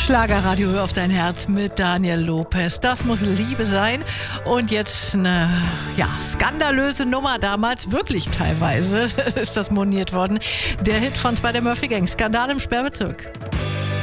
Schlagerradio, hör auf dein Herz mit Daniel Lopez. Das muss Liebe sein. Und jetzt eine skandalöse Nummer damals, wirklich teilweise ist das moniert worden. Der Hit von Spider Murphy Gang, Skandal im Sperrbezirk.